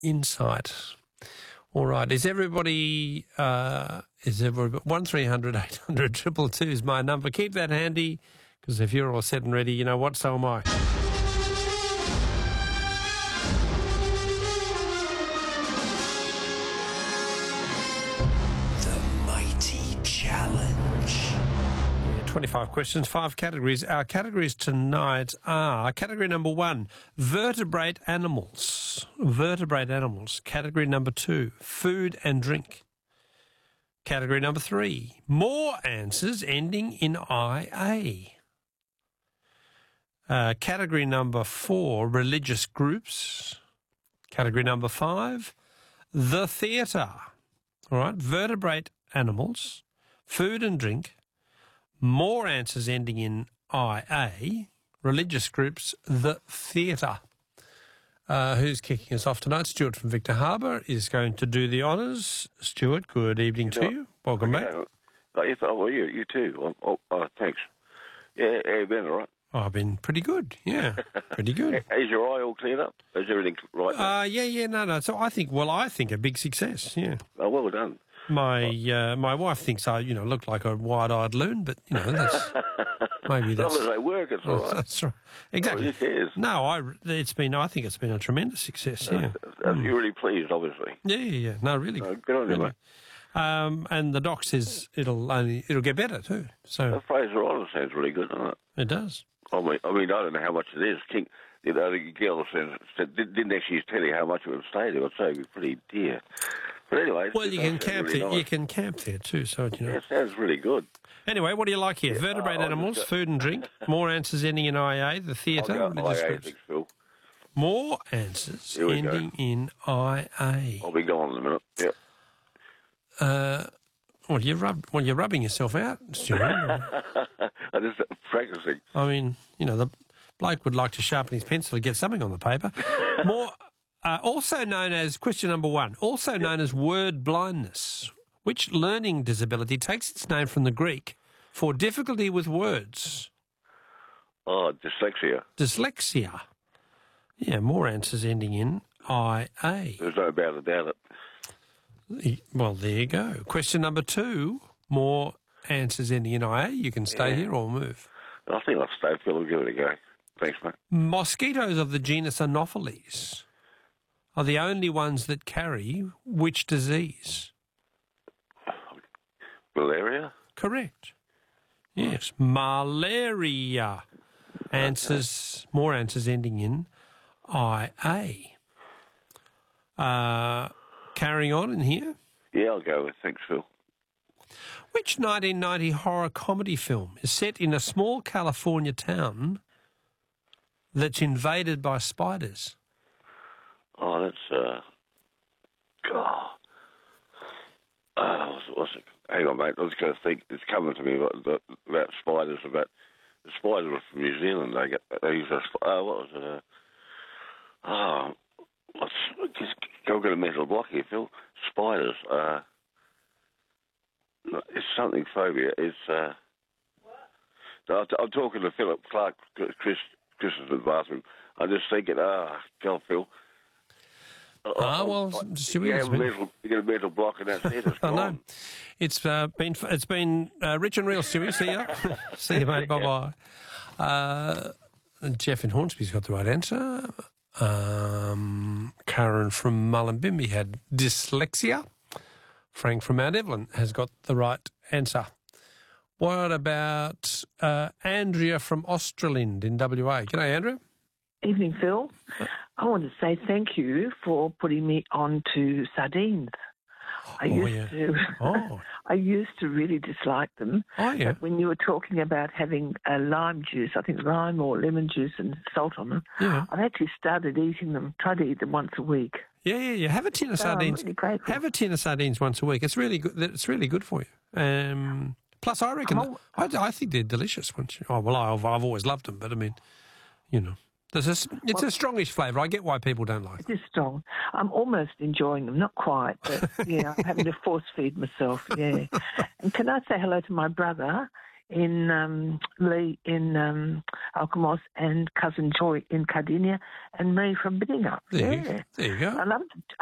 insight. All right. Is everybody 1300 800 222 is my number. Keep that handy, because if you're all set and ready, you know what, so am I. The Mighty Challenge. 25 questions, 5 categories. Our categories tonight are category number 1, vertebrate animals. Vertebrate animals. Category number 2, food and drink. Category number 3, more answers ending in IA. Category number 4, religious groups. Category number 5, the theatre. All right, vertebrate animals, food and drink, more answers ending in IA, religious groups, the theatre. Who's kicking us off tonight? Stuart from Victor Harbour is going to do the honours. Stuart, good evening to you. Welcome back. You too. Thanks. Yeah, you've been all right. I've been pretty good, yeah, pretty good. Is your eye all cleared up? Is everything right now? No. So I think a big success, yeah. Oh, well done. My wife thinks I, look like a wide-eyed loon, but, that's... Maybe that's... As long as they work, it's all right. That's right. Exactly. Who cares? No, I think it's been a tremendous success, yeah. You're really pleased, obviously. Yeah. No, really good. Good on you, mate. And the doc says it'll get better too. So Fraser Island sounds really good, doesn't it? It does. I mean, I don't know how much it is. The girl said didn't actually tell you how much it would stay there. I'd say it'd be pretty dear. But anyway, well, you can camp there. Nice. You can camp there too. So Yeah, it sounds really good. Anyway, what do you like here? Vertebrate animals, food and drink. More answers ending in IA. The theatre. IA, thanks, Phil. More answers ending in IA. I'll be gone in a minute. Yep. You're rubbing yourself out, Stuart. I'm just practicing. I mean, the bloke would like to sharpen his pencil to get something on the paper. More, also known as, question number 1, also known as word blindness. Which learning disability takes its name from the Greek for difficulty with words? Oh, dyslexia. Dyslexia. Yeah, more answers ending in IA. There's no doubt about it. Well, there you go. Question number 2, more answers ending in IA. You can stay here or move. I think I'll stay, Phil. I'll give it a go. Thanks, mate. Mosquitoes of the genus Anopheles are the only ones that carry which disease? Malaria? Correct. Yes, malaria. More answers ending in IA. Carrying on in here. Yeah, I'll go with thanks, Phil. Which 1990 horror comedy film is set in a small California town that's invaded by spiders? Oh, that's what's it? Hang on, mate. I was going to think. It's coming to me about spiders. About the spiders were from New Zealand. They used what was it? I've got a mental block here, Phil. Spiders. It's something phobia. It's. I'm talking to Philip Clark, Chris in the bathroom. I'm just thinking, go Phil. Stuart, you get a mental block and that's it. It's gone. I know. It's been rich and real, Stuart. See ya. See you, mate. Bye bye. Jeff in Hornsby's got the right answer. Karen from Mullumbimby had dyslexia. Frank from Mount Evelyn has got the right answer. What about Andrea from Australind in WA? G'day, Andrea. Evening, Phil. I want to say thank you for putting me on to sardines. I used to really dislike them. Oh, yeah. But when you were talking about having lime juice, I think lime or lemon juice and salt on them, I've actually started eating them, try to eat them once a week. Yeah. Have a tin of sardines. Really have a tin of sardines once a week. It's really good. It's really good for you. Plus, I reckon, I think they're delicious. I've always loved them, but I mean, it's a strongish flavour. I get why people don't like it. It is strong. I'm almost enjoying them, not quite, but I'm having to force feed myself, yeah. And can I say hello to my brother Lee in Alkimos, and cousin Joy in Cardinia, and me from Biddingup. There you go. I loved